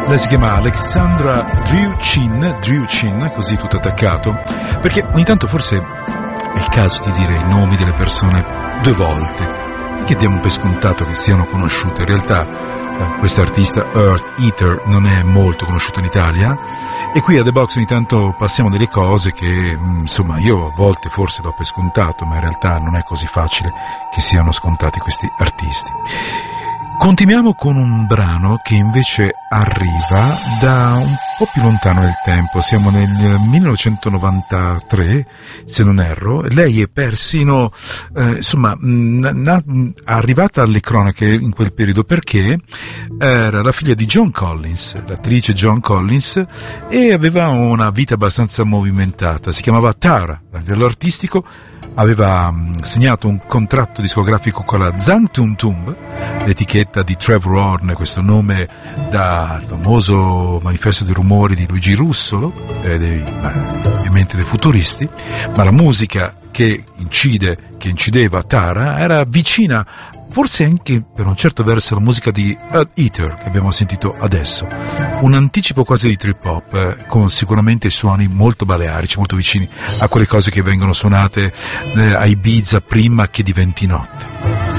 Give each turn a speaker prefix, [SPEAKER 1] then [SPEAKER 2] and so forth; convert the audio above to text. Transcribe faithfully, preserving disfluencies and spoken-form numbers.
[SPEAKER 1] Lei si chiama Alexandra Driuchin, Driuchin, così tutto attaccato, perché ogni tanto forse è il caso di dire i nomi delle persone due volte, che diamo per scontato che siano conosciute. In realtà eh, questa artista Earth Eater non è molto conosciuta in Italia, e qui a The Box ogni tanto passiamo delle cose che insomma io a volte forse do per scontato, ma in realtà non è così facile che siano scontati questi artisti. Continuiamo con un brano che invece arriva da un po' più lontano nel tempo. Siamo nel millenovecentonovantatré, se non erro. Lei è persino, eh, insomma, na, arrivata alle cronache in quel periodo perché era la figlia di Joan Collins, l'attrice Joan Collins, e aveva una vita abbastanza movimentata. Si chiamava Tara, a livello artistico. Aveva segnato un contratto discografico con la Zang Tum Tum, l'etichetta di Trevor Horn, questo nome dal famoso Manifesto dei rumori di Luigi Russolo, eh, dei, ovviamente dei futuristi, ma la musica che incide, che incideva Tara era vicina, forse anche per un certo verso, alla musica di Earth Eater che abbiamo sentito adesso, un anticipo quasi di trip hop, eh, con sicuramente suoni molto balearici, molto vicini a quelle cose che vengono suonate eh, a Ibiza prima che diventi notte.